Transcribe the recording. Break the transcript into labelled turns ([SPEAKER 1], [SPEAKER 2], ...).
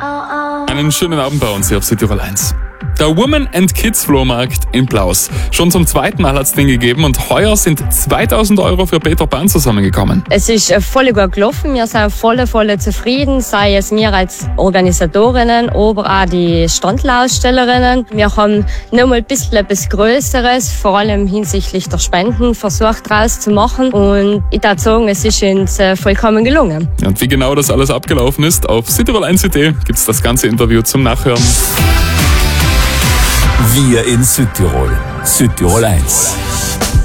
[SPEAKER 1] Einen schönen Abend bei uns hier auf Südtirol 1. Der Women and Kids Flohmarkt in Plaus. Schon zum zweiten Mal hat es den gegeben und heuer sind 2.000 € für Peter Pan zusammengekommen.
[SPEAKER 2] Es ist voll gut gelaufen. Wir sind voll zufrieden, sei es wir als Organisatorinnen, aber auch die Standlausstellerinnen. Wir haben nochmal ein bisschen etwas Größeres, vor allem hinsichtlich der Spenden, versucht daraus zu machen. Und ich würde sagen, es ist uns vollkommen gelungen.
[SPEAKER 1] Und wie genau das alles abgelaufen ist, auf Südtirol 1.at gibt es das ganze Interview zum Nachhören.
[SPEAKER 3] Wir in Südtirol. Südtirol 1.